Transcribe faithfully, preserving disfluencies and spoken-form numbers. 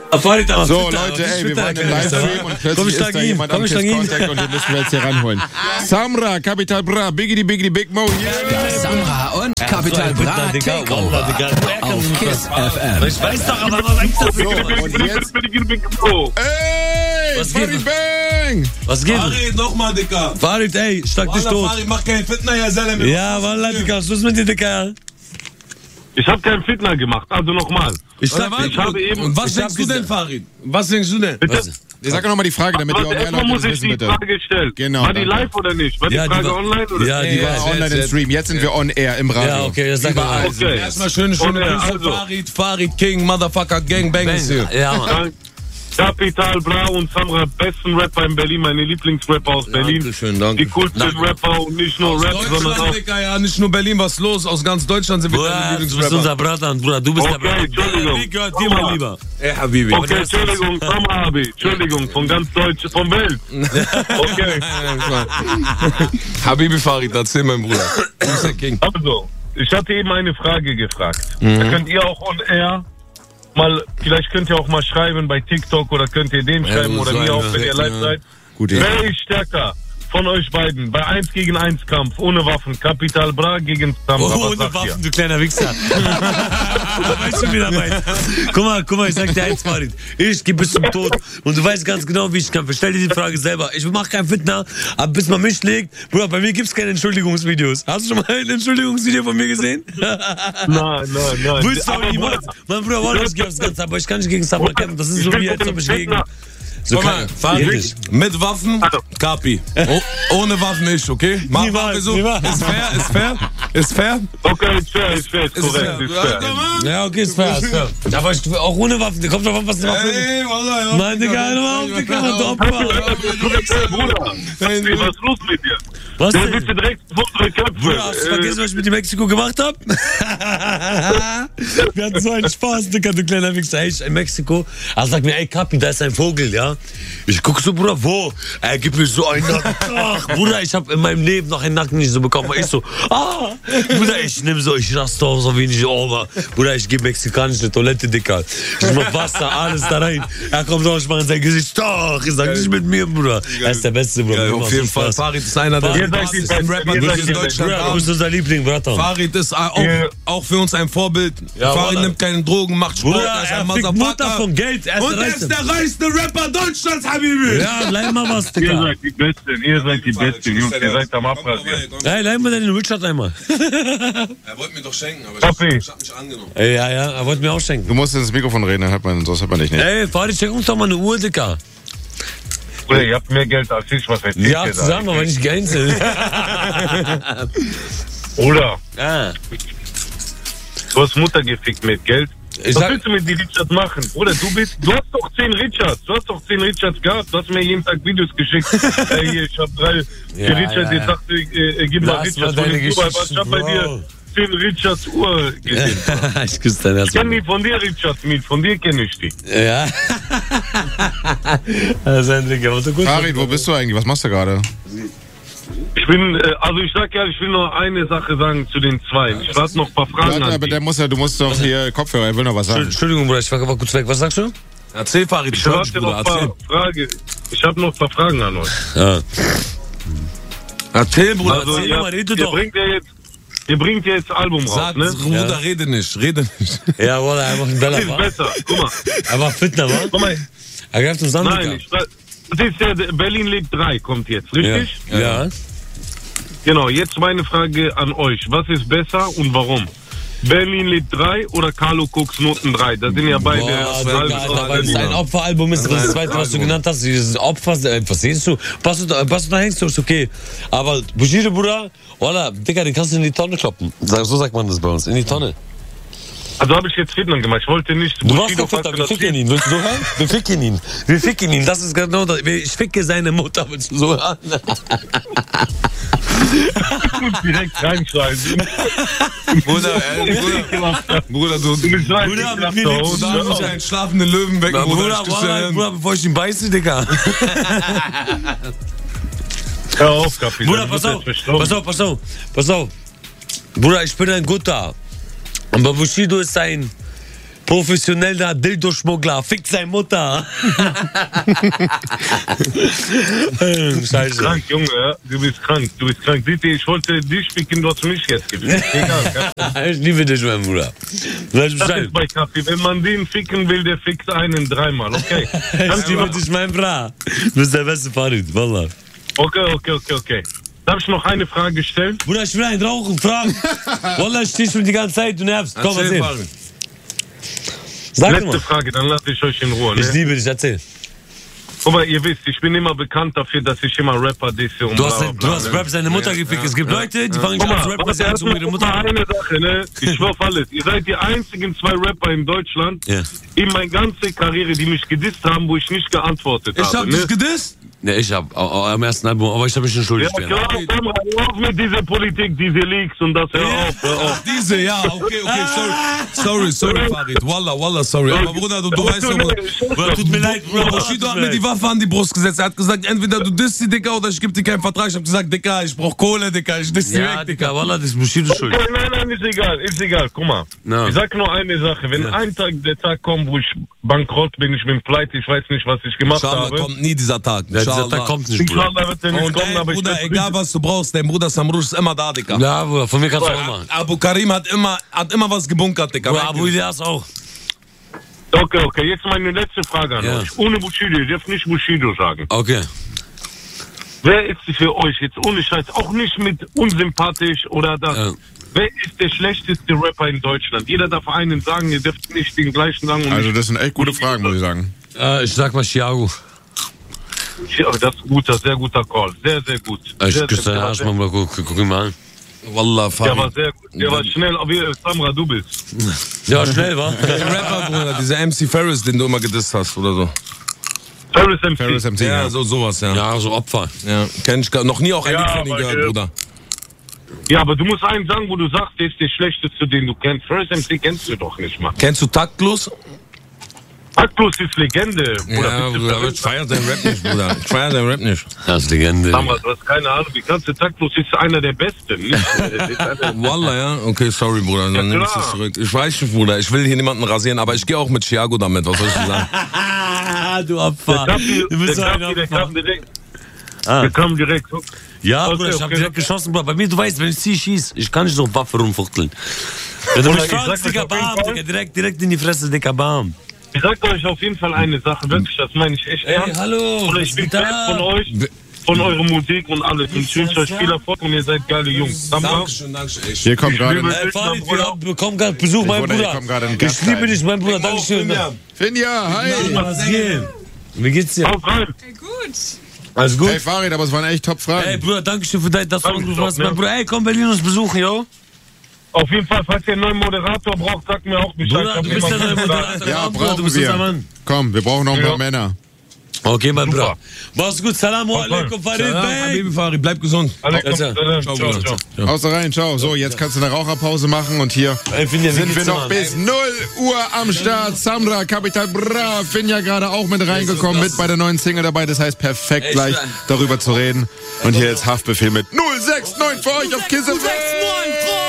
Farid, aber So, Twitter, Leute, aber ey, wir Twitter waren im kann ich Livestream sagen. und Komm, plötzlich ich ist schlag da ihn. jemand Komm, am ich schlag ihn. Kiss-Contact und den müssen wir jetzt hier ranholen. Samra, Capital Bra, Biggity Biggity Big Mo, yeah! Samra und Capital Bra Takeover auf Kiss F M. Ich weiß doch, aber was eigentlich das So, und jetzt... Ey, Was geht? Farid Bang! Was geht? Farid, nochmal, Dicker. Farid, ey, schlag dich Wallah, tot. Farid, mach keinen Fitner, ja, Salem. Ja, wallah, Dicker, was ist mit dir, Dicker? Ich habe keinen Fitner gemacht, also nochmal. Ich Oder schlag was? dich. habe eben- Und was ich denkst hab du denn, gesagt- Farid? Was denkst du denn? Was? Ich sag nochmal die Frage, damit die Warte, On-Air-Leute erstmal das muss ich wissen, die bitte. Frage stellen. Genau, War die danke. live oder nicht? War die Ja, die Frage war- online oder? Ja, die Die war war online im jetzt- Stream, jetzt sind wir on-air im Radio. Ja, okay, das sag mal. Okay. Erstmal schöne, schöne Okay, Grüße, also. Farid, Farid King, Motherfucker, Gang, Bang ist hier. Ja, Mann. Dank- Capital Bra und Samra, besten Rapper in Berlin, meine Lieblingsrapper aus Berlin. Dankeschön, danke. Die coolsten Rapper und nicht nur Aus Rap, sondern Deutschland, auch... Dicker, ja, nicht nur Berlin, was los? Aus ganz Deutschland sind wir Bruder, deine du bist Lieblingsrapper. unser Bratan, Bruder, du bist Okay, der Bratan. Entschuldigung. Wie gehört dir, mein Lieber? Ey, Habibi. Okay, Entschuldigung, Samra Abi, Entschuldigung, von ganz Deutsch, von Welt. Okay, Habibi Farid, erzähl, mein Bruder. Du bist der King. also, ich hatte eben eine Frage gefragt. Da könnt ihr auch on air mal, vielleicht könnt ihr auch mal schreiben bei TikTok oder könnt ihr dem schreiben so oder sein, mir auch, ja. wenn ihr live Ja. seid. Gut, Wer ist stärker von euch beiden? Bei eins gegen eins Kampf, ohne Waffen. Capital Bra gegen Samra. Oh, Was ohne sagt ihr? Waffen, du kleiner Wichser. Weißt du, wie der meint? Guck mal, guck mal, ich sag dir eins, Farid. Ich geh bis zum Tod und du weißt ganz genau, wie ich kämpfe. Stell dir die Frage selber. Ich mach keinen Fitner, aber bis man mich schlägt, Bruder, bei mir gibt's keine Entschuldigungsvideos. Hast du schon mal ein Entschuldigungsvideo von mir gesehen? Nein, nein, nein. Willst du auch Aber niemals? Bruder, Mein Bruder wollte ich das Ganze, aber ich kann nicht gegen Samra kämpfen. Das ist so wie, als ob ich gegen... So Guck mal, kann, Farid, Richtig. mit Waffen, Kapi. Oh, ohne Waffen ich, okay? Mach Niemals, mal so. niemals. Ist fair, ist fair, ist fair. Okay, ist fair, ist fair, ist Ist korrekt, fair. ist fair. Ja, okay, ist fair, ist fair. Aber ich, auch ohne Waffen, der kommt drauf an, was du machst. Ey, Wallah, ja. Mann, Digga, hör auf, Digga, du Opfer. Bruder, was ist los mit dir? Was Der denn? bist du direkt vor unsere Köpfe. Bruder, hast du vergessen, was ich mit in Mexiko gemacht hab? Wir hatten so einen Spaß, Digga, du kleiner Wichser. Ey, ich in Mexiko. Er sagt mir, ey, Kapi, da ist ein Vogel, ja? Ich guck so, Bruder, wo? Er gibt mir so einen Nacken. Ach, Bruder, ich hab in meinem Leben noch einen Nacken nicht so bekommen. Ich so, ah, Bruder, ich nehm so, ich raste auch so wenig Ober. Bruder, ich geb mexikanische Toilette, Dicker. Ich mach Wasser, alles da rein. Er kommt so, ich mach in sein Gesicht, doch. Ich sag, nicht mit mir, Bruder. Er ist der Beste, Bruder. Ja, Wir auf machen jeden so Fall. Spaß. Farid ist einer der Ihr seid die besten Besten, Rapper, ihr die seid wir in die Deutschland Bruder, du haben. bist unser Liebling, Bratan. Farid ist auch, Ja. auch für uns ein Vorbild. Ja, Farid Wallah. nimmt keine Drogen, macht Sport, Bruder, er ist er ein fickt Mutter Motherfucker. von Geld. Er ist Und der er Reichste. ist der reichste Rapper Deutschlands, Habibi. Ja, leih mal was, Ihr Digga. seid die Besten, ihr seid die Besten, Jungs, ihr seid am Abrasieren. Ey, leih mal deinen Richard einmal. Er wollte mir doch schenken, aber Papi. ich hab mich angenommen. Ey, ja, ja, er wollte mir auch schenken. Du musst ins Mikrofon reden, dann hört man, sonst hört man dich nicht. Ey, Farid, schenk uns doch mal eine Uhr, Digga. Bruder, ihr habt mehr Geld als ich, was erzählt Ja, ihr da? zusammen, aber nicht einzeln. Bruder, ah. du hast Mutter gefickt mit Geld. Ich Was sag- willst du mit die Richards machen? Bruder, du bist, du hast doch zehn Richards, du hast doch zehn Richards gehabt, du hast mir jeden Tag Videos geschickt. Ey, hier, ich hab drei, vier Ja, Richards, ja, ja. jetzt sagst du, äh, gib mal Lass Richards. mal deine von dem Dubai, Geschichten, ich hab bei Bro. dir zehn Richards Uhr gesehen. Ich küsse dein Herz. Ich kenn die von dir, Richards, mit, von dir kenn ich die. Ja. Das ist ein Digga, warte kurz. Farid, wo bist du eigentlich? Was machst du gerade? Ich bin, äh, also ich sag ja, ich will nur eine Sache sagen zu den zwei. Ich warte noch ein paar Fragen Warte, an aber die. der muss ja, du musst doch hier Kopfhörer, er will noch was sagen. Entschuldigung, Bruder, ich war aber kurz weg. Was sagst du? Erzähl, Farid, Ich ich hör dich, warte noch Bruder, ein erzähl. paar Fragen. Ich habe noch ein paar Fragen an euch. Ja. Erzähl, Bruder, Also, erzähl. ihr, mal, rede ihr doch. bringt ja jetzt, ihr bringt ja jetzt Album raus, Sag, ne? Bruder, Ja. rede nicht, rede nicht. Ja, Bruder, er macht einen Bella, Ist wa? besser. Guck mal. Er war Fitner, wa? Guck mal. Er greift uns an, Nein, Digga. ich, das ist ja der Berlin lebt drei, kommt jetzt, richtig? Ja. Ja. Genau, jetzt meine Frage an euch. Was ist besser und warum? Berlin lebt drei oder Carlo Cooks Noten drei? Das sind ja beide. Boah, Digga, Alter, weil es ein Opferalbum ist, das zweite, was du genannt hast, dieses Opfer, äh, was siehst du? Passt du da, passt du da hängst du, ist okay. Aber Bushido, Bruder, Wallah, Digga, den kannst du in die Tonne kloppen. So sagt man das bei uns, in die Tonne. Also habe ich jetzt Fitnern gemacht. Ich wollte nicht. Du warst Bushido doch Fitter, fasst wir das ficken ihn, willst du so hören? Wir ficken ihn, wir ficken ihn, das ist genau das. Ich ficke seine Mutter, willst du so hören? direkt reinschreiben. Bruder, ey, Bruder, Bruder, du, Du bist rein, Bruder, ich mit mir dachte, lebst du du oh, darfst einen schlafenden Löwen wecken, Na, Bruder. Bruder, ich Bruder, Bruder, Bruder, bevor ich ihn beiße, Digga. Hör auf, Kapi. Bruder, dann pass wird auf, er verstorben. pass auf, pass auf, pass auf. Bruder, ich bin ein Guter. Aber Bushido ist ein, Professioneller Dildo-Schmuggler, fick seine Mutter. Scheiße. Krank, Junge, ja? Du bist krank, du bist krank. Sieh, ich wollte dich ficken, du hast mich jetzt gefickt. Egal, ich liebe dich, mein Bruder. Das ist bei Kaffee. Wenn man den ficken will, der fickt einen dreimal, okay? Ich liebe dich, mein Bruder. Du bist der beste Farid, wallah. Okay, okay, okay, okay. Darf ich noch eine Frage stellen? Bruder, ich will einen rauchen, fragen. Wallah, ich stehst schon die ganze Zeit, du nervst. Komm, erzähl. Sag Letzte mal. Frage, dann lasse ich euch in Ruhe. Ne? Ich liebe dich, erzähl. Guck mal, ihr wisst, ich bin immer bekannt dafür, dass ich immer Rapper disse und Du bla, hast, bla, du bla, hast ne? Rap seine Mutter gefickt. Es gibt Leute, die fangen Guck an mal, zu rappen, warte, was sie um ihre guck Mutter mal eine Sache, ne? Ich schwör auf alles. Ihr seid die einzigen zwei Rapper in Deutschland, Ja. in meiner ganzen Karriere, die mich gedisst haben, wo ich nicht geantwortet Ich habe. hab ne? dich gedisst. Ne, ich hab au- au- am ersten Album, aber ich hab mich entschuldigt. Ja, klar, Samra, hör auf mit dieser Politik, diese Leaks und das, hör auf, hör Ach, auf. diese, ja, okay, okay, sorry. Sorry, sorry, Farid. Wallah, wallah, sorry. Aber Bruder, du, du weißt doch, Bruder, tut mir leid, Bruder. Bushido hat mir die Waffe an die Brust gesetzt. Er hat gesagt, entweder du disst die, Dicker, oder ich geb dir keinen Vertrag. Ich hab gesagt, Dicker, ich brauch Kohle, Dicker, ich diss die Ja, weg, Digga, Dicker. wallah, das ist Bushido schuld. Okay, nein, nein, ist egal, ist egal, guck mal. No. Ich sag nur eine Sache, wenn Ja. ein Tag der Tag kommt, wo ich bankrott bin, ich bin pleite, ich weiß nicht, was ich gemacht Inshallah habe. kommt nie dieser Tag. Ja, dieser Inshallah. Tag kommt nicht, Bruder. Inshallah wird der nicht Und kommen, ey, aber ich Bruder, bin egal was du brauchst, dein Bruder Samrush ist immer da, Dicker. Ja, Bruder, von mir kannst du auch machen. Abu Karim hat immer, hat immer was gebunkert, Dicker. Bruder, Abu Ilyas auch. Okay, okay, jetzt meine letzte Frage an Ja. euch. Ohne Bushido, ihr dürft nicht Bushido sagen. Okay. Wer ist für euch jetzt ohne Scheiß, auch nicht mit unsympathisch oder das? Ja. Wer ist der schlechteste Rapper in Deutschland? Jeder darf einen sagen, ihr dürft nicht den gleichen sagen. Und Also das sind echt gute Fragen, muss ich sagen. Äh, ich sag mal Chiago. nicht, ja, das ist guter, sehr guter Call. Sehr, sehr gut. Ich sehr, küsse deinen sehr, Arsch, sehr, Mann, Bruder, guck, guck ihn mal an. Wallah, der war Farid. sehr gut. Der war schnell, aber wie, Samra, du bist. Ja, schnell, wa? Der Rapper, Bruder, dieser M C Ferris, den du immer gedisst hast, oder so. Ferris M C. Ferris M C. Ja, Ja. so sowas, ja. Ja, Ja, so Opfer. kenn ich gar, noch nie auch ein Ja, Lied von ihm aber, gehört, äh, Bruder. Ja, aber du musst einen sagen, wo du sagst, der ist der schlechteste, den du kennst. Ferris M C kennst du doch nicht mal. Kennst du Taktlos? Taktlos ist Legende. Ja, bist du Bruder, aber verrückt? ich feier seinen Rap nicht, Bruder. Ich feier seinen Rap nicht. Das ist Legende. Samra, du hast keine Ahnung, wie kannst du Taktlos ist einer der Besten. Nicht, äh, ist einer, Wallah, ja? Okay, sorry, Bruder, dann Ja, nehme ich klar. das zurück. Ich weiß nicht, Bruder, ich will hier niemanden rasieren, aber ich gehe auch mit Chiago damit, was soll ich dir sagen? Ah, du der Opfer. Kapi, Du der, bist so ein Kapi, der Opfer. kam direkt. Ah. Der kam direkt. Ja, Okay, Bruder, ich hab okay. direkt geschossen, Bruder. Bei mir, du weißt, wenn ich zieh, schieß. Ich kann nicht so auf Waffe rumfuchteln. Wenn du Bruder, mich ich fragst, sag Digga, euch auf jeden bam, Fall- Digga, direkt, direkt in die Fresse, Digga, bam. Ich sag euch auf jeden Fall eine Sache, wirklich, das meine ich echt Ey, ernst. hallo, Oder was ich bin geht da? Fan von euch, von eurer Musik und alles. Und ich wünsche euch viel Erfolg und ihr seid geile Jungs. Samra, Dankeschön, Dankeschön. Ich Hier kommt gerade liebe- ein Ey, Farid, wir haben- bekommen gerade Besuch, mein Bruder, hier Bruder. kommt gerade ein Ich Gast liebe rein. dich, mein Bruder, Dankeschön. Finja, hi. Was geht? Wie geht's dir? haut rein. Gut. Alles gut? Hey Farid, aber es waren echt Ey, Top-Fragen. Bruder, Dankeschön für dein, dass du Danke angerufen doch, hast, mein ne? Bruder. Ey, komm Berlin uns besuchen, yo. Auf jeden Fall, falls ihr einen neuen Moderator braucht, sagt mir auch Bescheid. Bruder, Ich du hab bist immer der neue gute Sachen. Moderator. Ja, Komm, Bruder, du brauchen bist unser wir. Mann. Komm, wir brauchen noch ein Ja. paar Männer. Okay, mein Super. Bruder. Mach's gut, Salam alaikum, Farid Ja, Bey. Habibi Farid, bleib gesund. Alaikum Ciao, salam. Ciao, Ciao, Bruder. ciao. Außer rein, ciao. So, jetzt kannst du eine Raucherpause machen und hier Ey, Finja, wie sind wir geht's dir, noch Mann? bis null Uhr am Start. Samra, Capital Bra, Finja gerade auch mit reingekommen, mit bei der neuen Single dabei. Das heißt, perfekt Ey, gleich ich- darüber zu reden. Und hier jetzt Haftbefehl mit null sechs neun für euch auf Kiss F M. sechs neun, Freund!